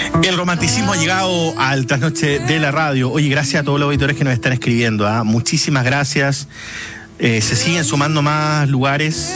El romanticismo ha llegado al trasnoche de la radio. Oye, gracias a todos los auditores que nos están escribiendo. Muchísimas gracias. Se siguen sumando más lugares.